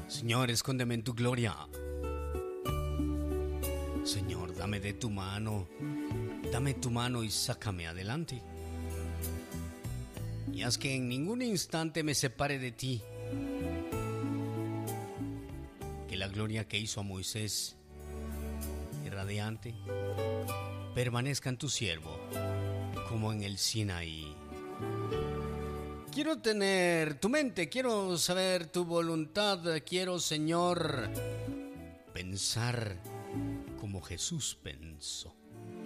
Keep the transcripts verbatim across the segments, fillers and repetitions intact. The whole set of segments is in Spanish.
Señor, escóndeme en tu gloria. Señor, dame de tu mano, dame tu mano y sácame adelante. Y haz que en ningún instante me separe de ti. Que la gloria que hizo a Moisés, irradiante, permanezca en tu siervo, como en el Sinaí. Quiero tener tu mente, quiero saber tu voluntad, quiero, Señor, pensar como Jesús pensó.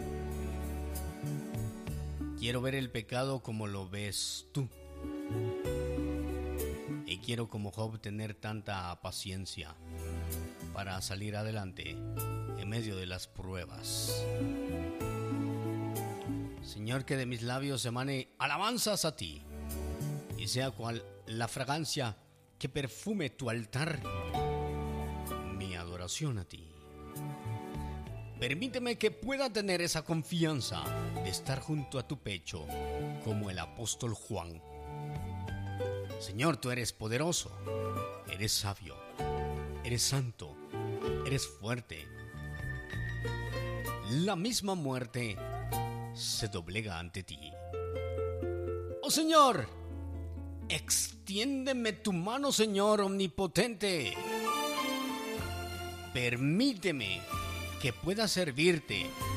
Quiero ver el pecado como lo ves tú. Y quiero, como Job, tener tanta paciencia para salir adelante en medio de las pruebas. Señor, que de mis labios emane alabanzas a ti, y sea cual la fragancia que perfume tu altar, mi adoración a ti. Permíteme que pueda tener esa confianza de estar junto a tu pecho como el apóstol Juan. Señor, tú eres poderoso, eres sabio, eres santo, eres fuerte. La misma muerte se doblega ante ti. Oh Señor, extiéndeme tu mano, Señor omnipotente. Permíteme que pueda servirte